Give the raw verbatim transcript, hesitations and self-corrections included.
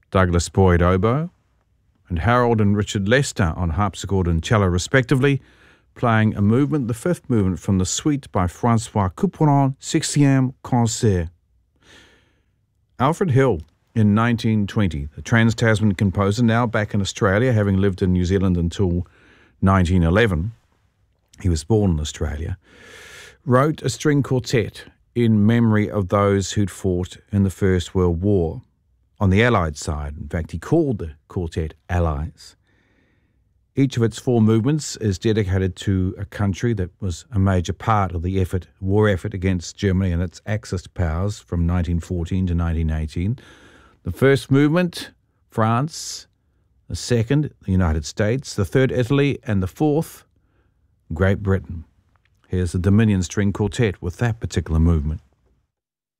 Douglas Boyd oboe, and Harold and Richard Lester on harpsichord and cello respectively, playing a movement, the fifth movement from the suite by Francois Couperin, Sixtième Concert. Alfred Hill, in nineteen twenty, the trans-Tasman composer, now back in Australia, having lived in New Zealand until nineteen eleven, he was born in Australia, wrote a string quartet in memory of those who'd fought in the First World War on the Allied side. In fact, he called the quartet Allies. Each of its four movements is dedicated to a country that was a major part of the effort, war effort against Germany and its Axis powers from nineteen fourteen to nineteen eighteen. The first movement, France. The second, the United States. The third, Italy. And the fourth, Great Britain. Here's the Dominion String Quartet with that particular movement.